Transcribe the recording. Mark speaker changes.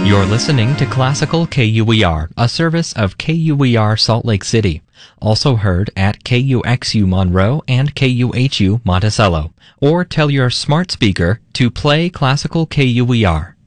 Speaker 1: You're listening to Classical KUER, a service of KUER Salt Lake City, also heard at KUXU Monroe and KUHU Monticello, or tell your smart speaker to play Classical KUER.